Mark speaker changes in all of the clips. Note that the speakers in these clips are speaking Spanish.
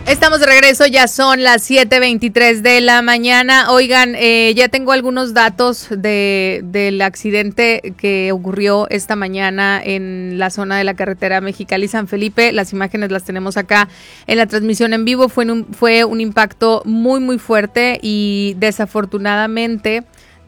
Speaker 1: Estamos de regreso, ya son las 7:23 de la mañana. Oigan, ya tengo algunos datos del accidente que ocurrió esta mañana en la zona de la carretera Mexicali-San Felipe. Las imágenes las tenemos acá en la transmisión en vivo. Fue un impacto muy, muy fuerte y desafortunadamente,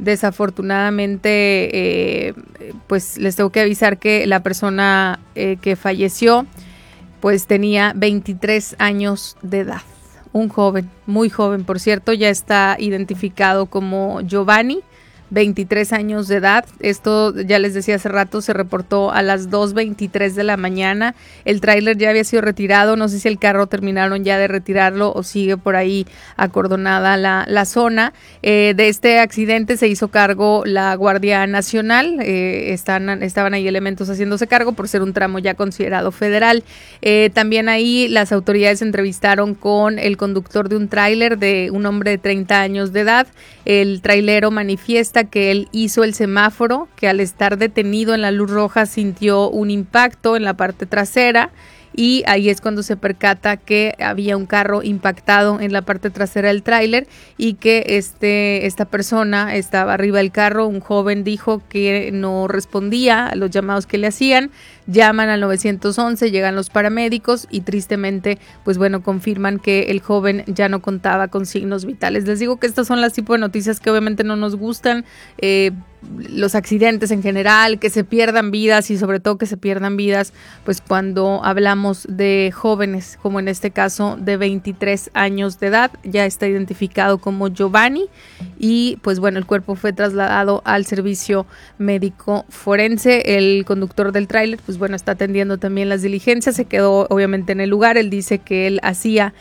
Speaker 1: pues les tengo que avisar que la persona que falleció pues tenía 23 años de edad, un joven, muy joven, por cierto, ya está identificado como Giovanni, 23 años de edad. Esto, ya les decía hace rato, se reportó a las 2:23 de la mañana. El tráiler ya había sido retirado, no sé si el carro terminaron ya de retirarlo o sigue por ahí acordonada la zona. De este accidente se hizo cargo la Guardia Nacional, estaban ahí elementos haciéndose cargo por ser un tramo ya considerado federal. También ahí las autoridades se entrevistaron con el conductor de un tráiler, de un hombre de 30 años de edad. El trailero manifiesta que él hizo el semáforo, que al estar detenido en la luz roja sintió un impacto en la parte trasera y ahí es cuando se percata que había un carro impactado en la parte trasera del tráiler y que esta persona estaba arriba del carro. Un joven dijo que no respondía a los llamados que le hacían. Llaman al 911, llegan los paramédicos y tristemente, pues bueno, confirman que el joven ya no contaba con signos vitales. Les digo que estas son las tipos de noticias que obviamente no nos gustan, los accidentes en general, que se pierdan vidas y sobre todo que se pierdan vidas, pues cuando hablamos de jóvenes, como en este caso de 23 años de edad. Ya está identificado como Giovanni y pues bueno, el cuerpo fue trasladado al servicio médico forense. El conductor del tráiler, pues bueno, está atendiendo también las diligencias, se quedó obviamente en el lugar. Él dice que él hacía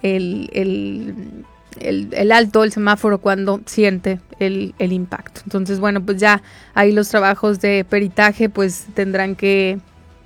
Speaker 1: el alto, el semáforo cuando siente el impacto. Entonces, bueno, pues ya ahí los trabajos de peritaje pues tendrán que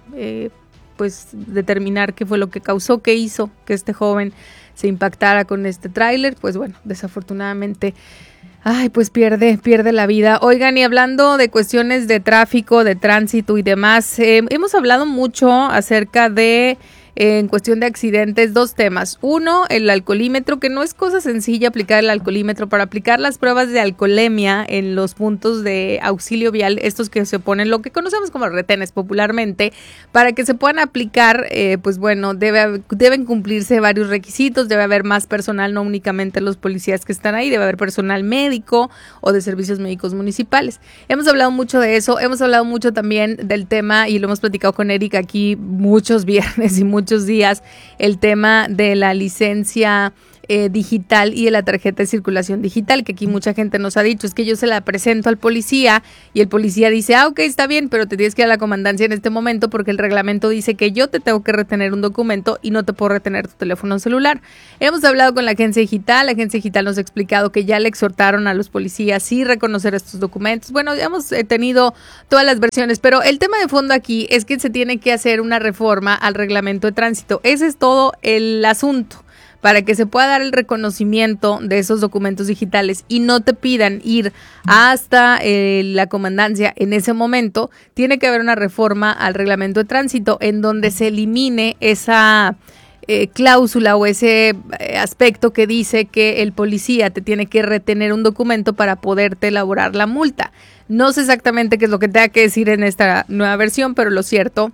Speaker 1: pues determinar qué fue lo que causó, qué hizo que este joven se impactara con este tráiler. Pues bueno, desafortunadamente, pues pierde la vida. Oigan, y hablando de cuestiones de tráfico, de tránsito y demás, hemos hablado mucho acerca de, en cuestión de accidentes, dos temas. Uno, el alcoholímetro, que no es cosa sencilla aplicar el alcoholímetro. Para aplicar las pruebas de alcoholemia en los puntos de auxilio vial, estos que se ponen, lo que conocemos como retenes popularmente, para que se puedan aplicar, pues bueno, deben cumplirse varios requisitos. Debe haber más personal, no únicamente los policías que están ahí, debe haber personal médico o de servicios médicos municipales. Hemos hablado mucho de eso, hemos hablado mucho también del tema, y lo hemos platicado con Erika aquí muchos viernes y muchos días, el tema de la licencia digital y de la tarjeta de circulación digital, que aquí mucha gente nos ha dicho, es que yo se la presento al policía y el policía dice, ok, está bien, pero te tienes que ir a la comandancia en este momento porque el reglamento dice que yo te tengo que retener un documento y no te puedo retener tu teléfono celular. Hemos hablado con la agencia digital nos ha explicado que ya le exhortaron a los policías sí reconocer estos documentos. Bueno, ya hemos tenido todas las versiones, pero el tema de fondo aquí es que se tiene que hacer una reforma al reglamento de tránsito. Ese es todo el asunto. Para que se pueda dar el reconocimiento de esos documentos digitales y no te pidan ir hasta la comandancia en ese momento, tiene que haber una reforma al reglamento de tránsito en donde se elimine esa cláusula o ese aspecto que dice que el policía te tiene que retener un documento para poderte elaborar la multa. No sé exactamente qué es lo que tenga que decir en esta nueva versión, pero lo cierto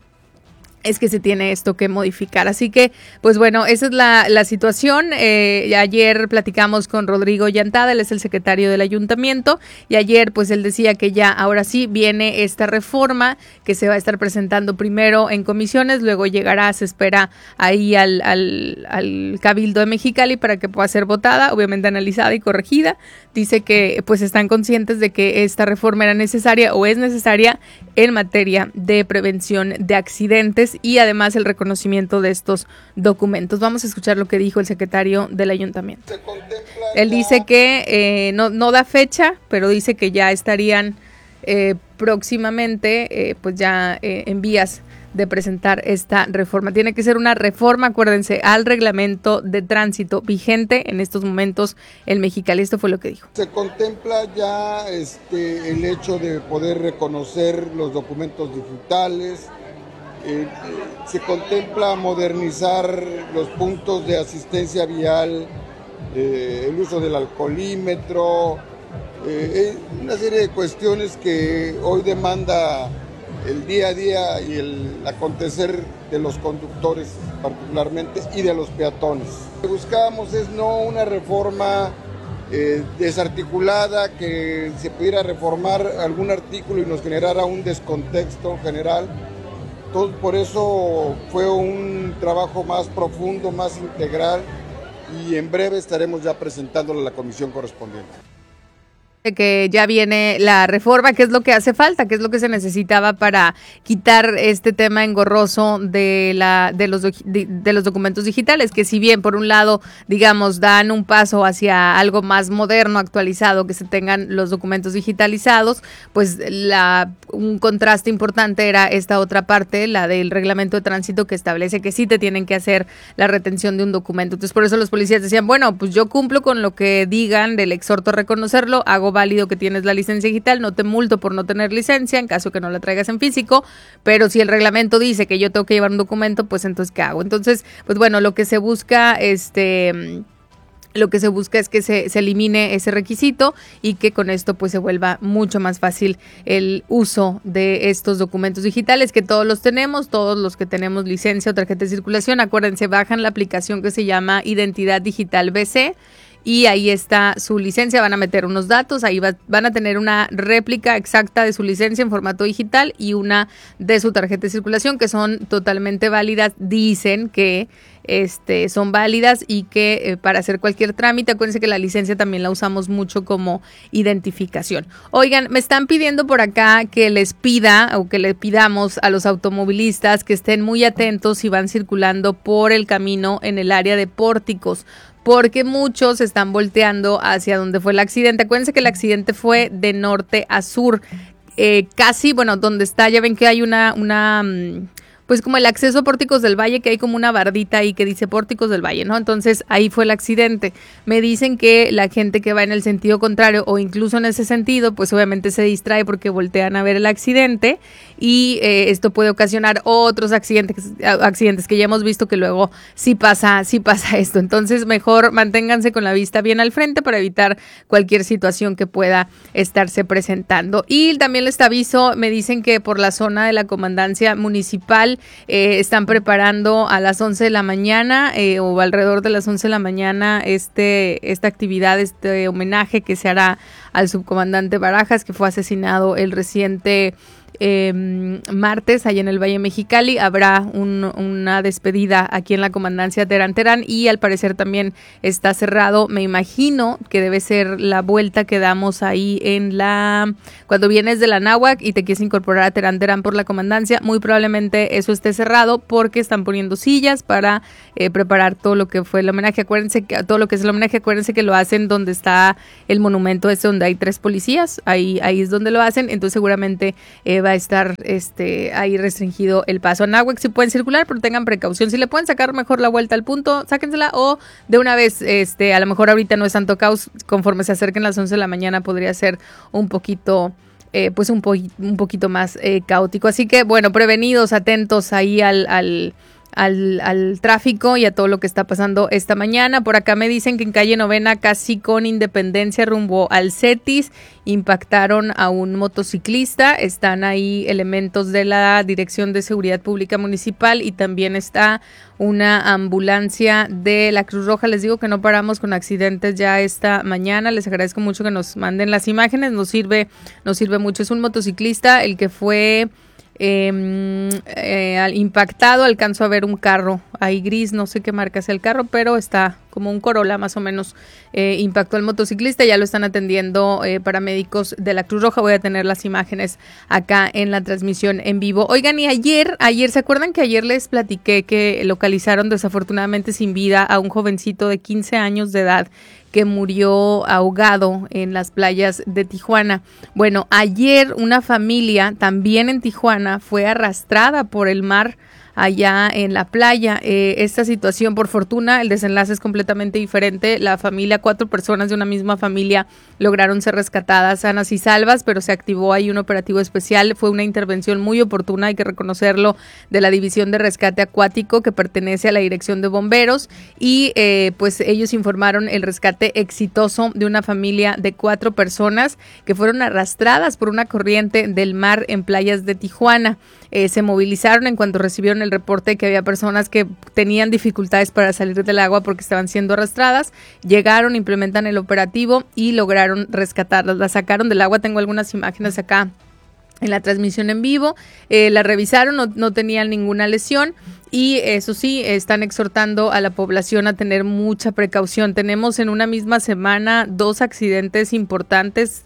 Speaker 1: es que se tiene esto que modificar. Así que, pues bueno, esa es la situación. Ayer platicamos con Rodrigo Llantada, él es el secretario del ayuntamiento, y ayer pues él decía que ya ahora sí viene esta reforma que se va a estar presentando primero en comisiones, luego llegará, se espera ahí al Cabildo de Mexicali para que pueda ser votada, obviamente analizada y corregida. Dice que pues están conscientes de que esta reforma era necesaria o es necesaria en materia de prevención de accidentes y además el reconocimiento de estos documentos. Vamos a escuchar lo que dijo el secretario del ayuntamiento. Él dice que no da fecha, pero dice que ya estarían próximamente pues ya en vías de presentar esta reforma. Tiene que ser una reforma, acuérdense, al reglamento de tránsito vigente en estos momentos en Mexicali. Esto fue lo que dijo.
Speaker 2: Se contempla ya el hecho de poder reconocer los documentos digitales, se contempla modernizar los puntos de asistencia vial, el uso del alcoholímetro, una serie de cuestiones que hoy demanda el día a día y el acontecer de los conductores particularmente y de los peatones. Lo que buscábamos es no una reforma desarticulada, que se pudiera reformar algún artículo y nos generara un descontexto general. Todo por eso fue un trabajo más profundo, más integral, y en breve estaremos ya presentándolo a la comisión correspondiente.
Speaker 1: Que ya viene la reforma, qué es lo que hace falta, qué es lo que se necesitaba para quitar este tema engorroso de los documentos digitales, que si bien por un lado, digamos, dan un paso hacia algo más moderno, actualizado, que se tengan los documentos digitalizados, pues un contraste importante era esta otra parte, la del reglamento de tránsito, que establece que sí te tienen que hacer la retención de un documento. Entonces por eso los policías decían, bueno, pues yo cumplo con lo que digan, del exhorto a reconocerlo, hago válido que tienes la licencia digital, no te multo por no tener licencia en caso que no la traigas en físico, pero si el reglamento dice que yo tengo que llevar un documento, pues entonces ¿qué hago? Entonces, pues bueno, lo que se busca es que se elimine ese requisito y que con esto pues se vuelva mucho más fácil el uso de estos documentos digitales, que todos los tenemos, todos los que tenemos licencia o tarjeta de circulación. Acuérdense, bajan la aplicación que se llama Identidad Digital BC y ahí está su licencia, van a meter unos datos, ahí van a tener una réplica exacta de su licencia en formato digital y una de su tarjeta de circulación, que son totalmente válidas, dicen que son válidas y que para hacer cualquier trámite, acuérdense que la licencia también la usamos mucho como identificación. Oigan, me están pidiendo por acá que les pida o que le pidamos a los automovilistas que estén muy atentos si van circulando por el camino en el área de Pórticos, porque muchos están volteando hacia donde fue el accidente. Acuérdense que el accidente fue de norte a sur, casi, bueno, donde está, ya ven que hay pues como el acceso a Pórticos del Valle, que hay como una bardita ahí que dice Pórticos del Valle, ¿no? Entonces ahí fue el accidente. Me dicen que la gente que va en el sentido contrario o incluso en ese sentido, pues obviamente se distrae porque voltean a ver el accidente y esto puede ocasionar otros accidentes que ya hemos visto que luego sí pasa esto. Entonces mejor manténganse con la vista bien al frente para evitar cualquier situación que pueda estarse presentando. Y también les aviso, me dicen que por la zona de la comandancia municipal están preparando a las 11 de la mañana o alrededor de las 11 de la mañana esta actividad, este homenaje que se hará al subcomandante Barajas, que fue asesinado el reciente martes allá en el Valle Mexicali. Habrá una despedida aquí en la comandancia Terán Terán y al parecer también está cerrado. Me imagino que debe ser la vuelta que damos ahí cuando vienes de la Náhuac y te quieres incorporar a Terán Terán por la comandancia. Muy probablemente eso esté cerrado porque están poniendo sillas para preparar todo lo que fue el homenaje. Acuérdense que todo lo que es el homenaje, acuérdense que lo hacen donde está el monumento ese donde hay 3 policías, ahí es donde lo hacen. Entonces seguramente va a estar ahí restringido el paso. A Náhuac sí pueden circular, pero tengan precaución. Si le pueden sacar mejor la vuelta al punto, sáquensela, o de una vez, a lo mejor ahorita no es tanto caos, conforme se acerquen las 11 de la mañana podría ser un poquito un poquito más caótico. Así que bueno, prevenidos, atentos ahí al tráfico y a todo lo que está pasando esta mañana. Por acá me dicen que en calle Novena, casi con Independencia rumbo al Cetis, impactaron a un motociclista. Están ahí elementos de la Dirección de Seguridad Pública Municipal y también está una ambulancia de la Cruz Roja. Les digo que no paramos con accidentes ya esta mañana. Les agradezco mucho que nos manden las imágenes, nos sirve mucho. Es un motociclista el que fue impactado. Alcanzo a ver un carro ahí gris, no sé qué marca es el carro, pero está como un Corolla más o menos. Impactó al motociclista, ya lo están atendiendo paramédicos de la Cruz Roja. Voy a tener las imágenes acá en la transmisión en vivo. Oigan, y ayer, ¿se acuerdan que ayer les platiqué que localizaron desafortunadamente sin vida a un jovencito de 15 años de edad que murió ahogado en las playas de Tijuana? Bueno, ayer una familia también en Tijuana fue arrastrada por el mar allá en la playa. Esta situación, por fortuna, el desenlace es completamente diferente. La familia, 4 personas de una misma familia lograron ser rescatadas sanas y salvas, pero se activó ahí un operativo especial. Fue una intervención muy oportuna, hay que reconocerlo, de la División de Rescate Acuático, que pertenece a la Dirección de Bomberos, y pues ellos informaron el rescate exitoso de una familia de 4 personas que fueron arrastradas por una corriente del mar en playas de Tijuana. Se movilizaron en cuanto recibieron el reporte de que había personas que tenían dificultades para salir del agua porque estaban siendo arrastradas. Llegaron, implementan el operativo y lograron rescatarlas. Las sacaron del agua. Tengo algunas imágenes acá en la transmisión en vivo. La revisaron, no tenían ninguna lesión. Y eso sí, están exhortando a la población a tener mucha precaución. Tenemos en una misma semana 2 accidentes importantes,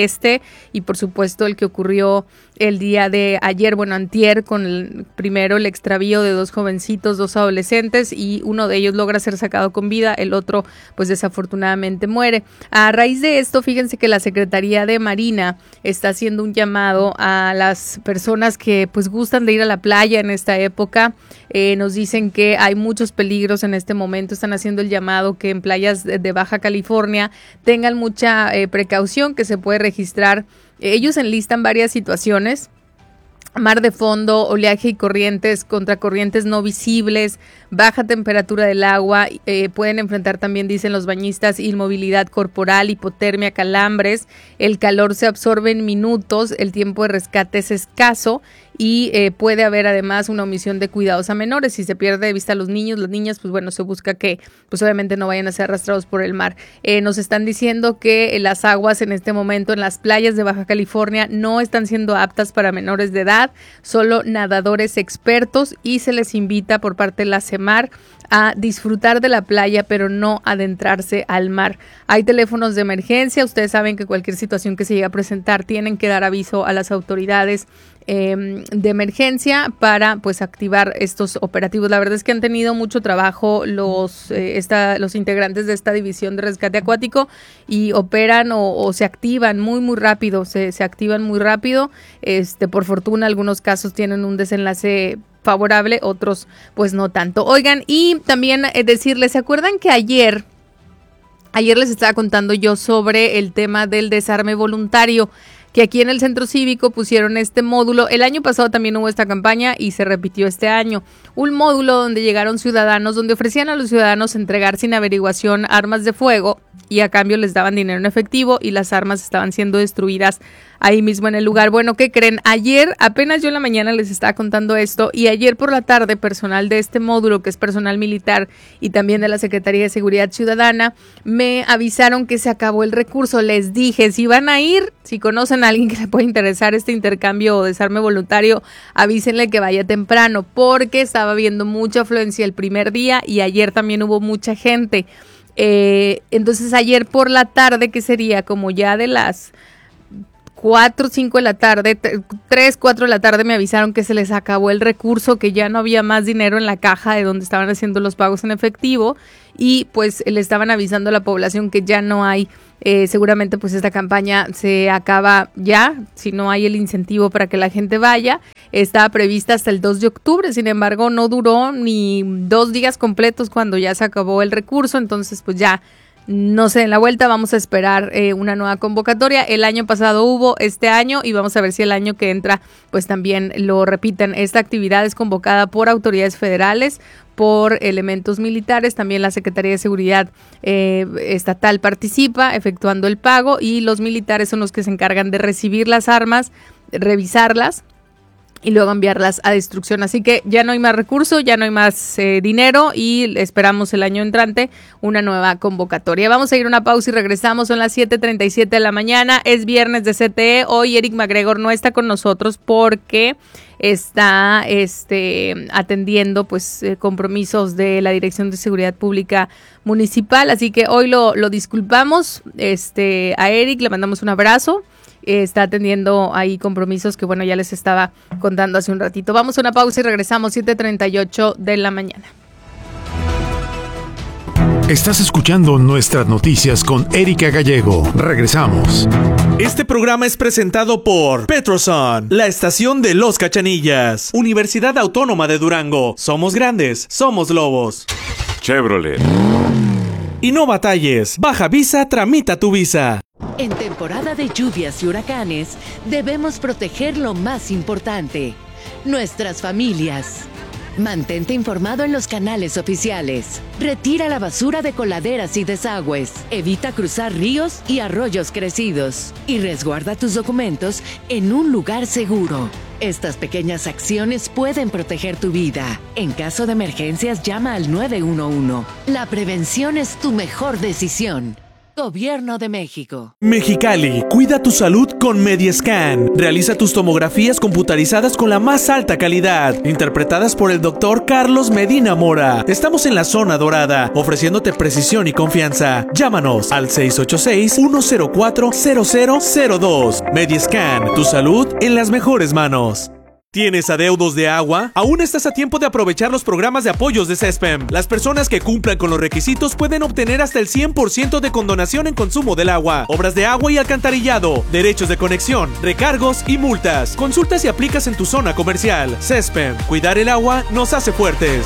Speaker 1: y por supuesto el que ocurrió el día de ayer, antier, con primero el extravío de 2 jovencitos, 2 adolescentes, y uno de ellos logra ser sacado con vida, el otro pues desafortunadamente muere. A raíz de esto, fíjense que la Secretaría de Marina está haciendo un llamado a las personas que pues gustan de ir a la playa en esta época. Nos dicen que hay muchos peligros en este momento, están haciendo el llamado que en playas de Baja California tengan mucha precaución, que se puede registrar. Ellos enlistan varias situaciones: mar de fondo, oleaje y corrientes, contracorrientes no visibles, baja temperatura del agua, pueden enfrentar también, dicen los bañistas, inmovilidad corporal, hipotermia, calambres, el calor se absorbe en minutos, el tiempo de rescate es escaso y puede haber además una omisión de cuidados a menores. Si se pierde de vista a los niños, las niñas, pues se busca que pues obviamente no vayan a ser arrastrados por el mar. Nos están diciendo que las aguas en este momento en las playas de Baja California no están siendo aptas para menores de edad, solo nadadores expertos, y se les invita por parte de la CEMAR a disfrutar de la playa, pero no adentrarse al mar. Hay teléfonos de emergencia. Ustedes saben que cualquier situación que se llegue a presentar tienen que dar aviso a las autoridades de emergencia para pues activar estos operativos. La verdad es que han tenido mucho trabajo los integrantes de esta división de rescate acuático, y operan o se activan muy rápido, se activan muy rápido. Por fortuna algunos casos tienen un desenlace favorable, otros pues no tanto. Oigan, y también decirles, ¿se acuerdan que ayer les estaba contando yo sobre el tema del desarme voluntario? Que aquí en el Centro Cívico pusieron este módulo. El año pasado también hubo esta campaña y se repitió este año. Un módulo donde llegaron ciudadanos, donde ofrecían a los ciudadanos entregar sin averiguación armas de fuego, y a cambio les daban dinero en efectivo, y las armas estaban siendo destruidas ahí mismo en el lugar. Bueno, ¿qué creen? Ayer, apenas yo en la mañana les estaba contando esto, y ayer por la tarde, personal de este módulo, que es personal militar y también de la Secretaría de Seguridad Ciudadana, me avisaron que se acabó el recurso. Les dije, si van a ir, si conocen a alguien que le puede interesar este intercambio o desarme voluntario, avísenle que vaya temprano, porque estaba habiendo mucha afluencia el primer día y ayer también hubo mucha gente. Entonces ayer por la tarde, que sería como ya de las 4 o 5 de la tarde, 3, 4 de la tarde, me avisaron que se les acabó el recurso, que ya no había más dinero en la caja de donde estaban haciendo los pagos en efectivo, y pues le estaban avisando a la población que ya no hay, seguramente pues esta campaña se acaba ya, si no hay el incentivo para que la gente vaya. Estaba prevista hasta el 2 de octubre, sin embargo no duró ni 2 días completos cuando ya se acabó el recurso, entonces pues ya no se den la vuelta, vamos a esperar una nueva convocatoria. El año pasado hubo, este año, y vamos a ver si el año que entra pues también lo repiten. Esta actividad es convocada por autoridades federales, por elementos militares, también la Secretaría de Seguridad Estatal participa efectuando el pago, y los militares son los que se encargan de recibir las armas, revisarlas y luego enviarlas a destrucción. Así que ya no hay más recursos, ya no hay más dinero, y esperamos el año entrante una nueva convocatoria. Vamos a ir a una pausa y regresamos. Son las 7:37 de la mañana, es viernes de CTE. Hoy Eric McGregor no está con nosotros porque está atendiendo pues compromisos de la Dirección de Seguridad Pública Municipal, así que hoy lo disculpamos a Eric, le mandamos un abrazo. Está atendiendo ahí compromisos que ya les estaba contando hace un ratito. Vamos a una pausa y regresamos, 7:38 de la mañana.
Speaker 3: Estás escuchando Nuestras Noticias con Erika Gallego. Regresamos.
Speaker 4: Este programa es presentado por Petroson, la estación de Los Cachanillas. Universidad Autónoma de Durango. Somos grandes, somos lobos.
Speaker 5: Chevrolet.
Speaker 4: Y no batalles. Baja Visa, tramita tu visa.
Speaker 6: En temporada de lluvias y huracanes, debemos proteger lo más importante: nuestras familias. Mantente informado en los canales oficiales. Retira la basura de coladeras y desagües. Evita cruzar ríos y arroyos crecidos. Y resguarda tus documentos en un lugar seguro. Estas pequeñas acciones pueden proteger tu vida. En caso de emergencias, llama al 911. La prevención es tu mejor decisión. Gobierno de México.
Speaker 4: Mexicali, cuida tu salud con Mediascan. Realiza tus tomografías computarizadas con la más alta calidad, interpretadas por el doctor Carlos Medina Mora. Estamos en la zona dorada, ofreciéndote precisión y confianza. Llámanos al 686-104-0002. Mediascan, tu salud en las mejores manos. ¿Tienes adeudos de agua? Aún estás a tiempo de aprovechar los programas de apoyos de CESPEM. Las personas que cumplan con los requisitos pueden obtener hasta el 100% de condonación en consumo del agua, obras de agua y alcantarillado, derechos de conexión, recargos y multas. Consulta si aplicas en tu zona comercial. CESPEM, cuidar el agua nos hace fuertes.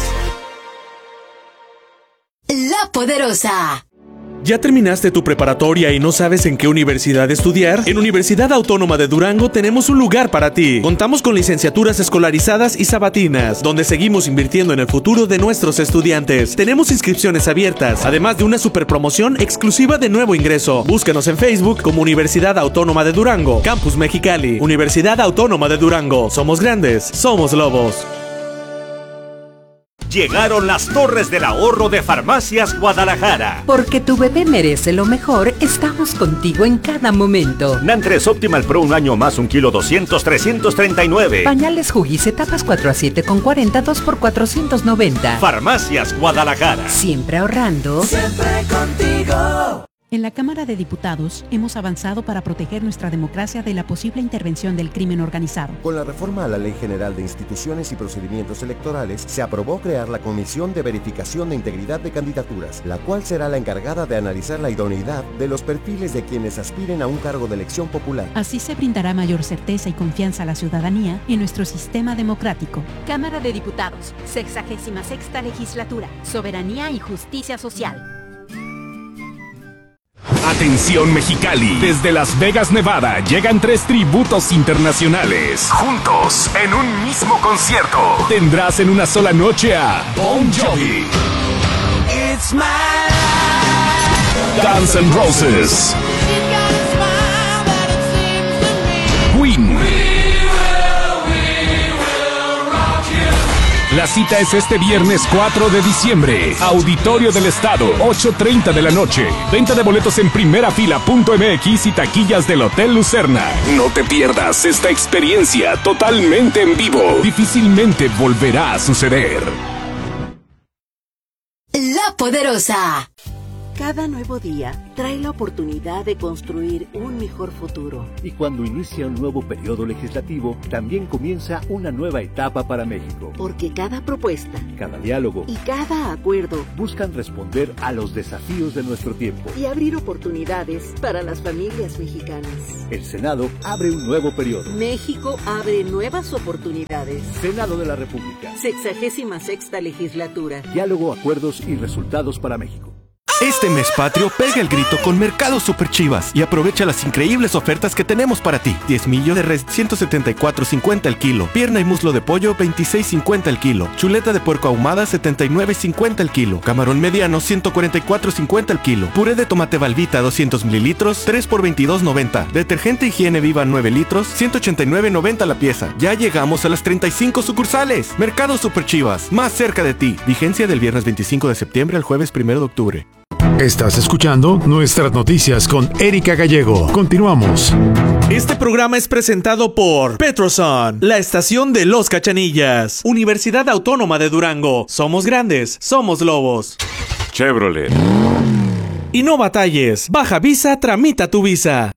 Speaker 6: La Poderosa.
Speaker 4: ¿Ya terminaste tu preparatoria y no sabes en qué universidad estudiar? En Universidad Autónoma de Durango tenemos un lugar para ti. Contamos con licenciaturas escolarizadas y sabatinas, donde seguimos invirtiendo en el futuro de nuestros estudiantes. Tenemos inscripciones abiertas, además de una superpromoción exclusiva de nuevo ingreso. Búscanos en Facebook como Universidad Autónoma de Durango, Campus Mexicali. Universidad Autónoma de Durango. Somos grandes, somos lobos.
Speaker 7: Llegaron las Torres del Ahorro de Farmacias Guadalajara.
Speaker 8: Porque tu bebé merece lo mejor, estamos contigo en cada momento.
Speaker 7: Nantres Optimal Pro, un año más, 1 kilo 200, 339.
Speaker 8: Pañales Huggies etapas 4 a 7 con 40, 2 por 490.
Speaker 7: Farmacias Guadalajara.
Speaker 8: Siempre ahorrando.
Speaker 9: Siempre contigo.
Speaker 10: En la Cámara de Diputados hemos avanzado para proteger nuestra democracia de la posible intervención del crimen organizado.
Speaker 11: Con la reforma a la Ley General de Instituciones y Procedimientos Electorales, se aprobó crear la Comisión de Verificación de Integridad de Candidaturas, la cual será la encargada de analizar la idoneidad de los perfiles de quienes aspiren a un cargo de elección popular.
Speaker 10: Así se brindará mayor certeza y confianza a la ciudadanía en nuestro sistema democrático.
Speaker 12: Cámara de Diputados, 66ª Legislatura, Soberanía y Justicia Social.
Speaker 3: Atención Mexicali, desde Las Vegas, Nevada, llegan 3 tributos internacionales. Juntos, en un mismo concierto, tendrás en una sola noche a Bon Jovi,
Speaker 9: It's my
Speaker 3: Guns N' Roses, Queen. La cita es este viernes 4 de diciembre. Auditorio del Estado, 8:30 de la noche. Venta de boletos en primerafila.mx y taquillas del Hotel Lucerna. No te pierdas esta experiencia totalmente en vivo. Difícilmente volverá a suceder.
Speaker 6: La Poderosa.
Speaker 13: Cada nuevo día trae la oportunidad de construir un mejor futuro.
Speaker 14: Y cuando inicia un nuevo periodo legislativo, también comienza una nueva etapa para México.
Speaker 13: Porque cada propuesta,
Speaker 14: cada diálogo
Speaker 13: y cada acuerdo
Speaker 14: buscan responder a los desafíos de nuestro tiempo
Speaker 13: y abrir oportunidades para las familias mexicanas.
Speaker 14: El Senado abre un nuevo periodo.
Speaker 13: México abre nuevas oportunidades.
Speaker 14: Senado de la República.
Speaker 13: 66ª Legislatura.
Speaker 14: Diálogo, acuerdos y resultados para México.
Speaker 15: Este mes patrio, pega el grito con Mercado Super Chivas y aprovecha las increíbles ofertas que tenemos para ti. 10 millo de res, 174.50 el kilo. Pierna y muslo de pollo, 26.50 el kilo. Chuleta de puerco ahumada, 79.50 el kilo. Camarón mediano, 144.50 el kilo. Puré de tomate Valvita, 200 mililitros, 3 por 22.90. Detergente Higiene Viva, 9 litros, 189.90 la pieza. Ya llegamos a las 35 sucursales. Mercado Super Chivas, más cerca de ti. Vigencia del viernes 25 de septiembre al jueves 1 de octubre.
Speaker 3: Estás escuchando Nuestras Noticias con Erika Gallego. Continuamos.
Speaker 4: Este programa es presentado por Petroson, la estación de Los Cachanillas. Universidad Autónoma de Durango. Somos grandes, somos lobos.
Speaker 5: Chevrolet.
Speaker 4: Y no batalles. Baja Visa, tramita tu visa.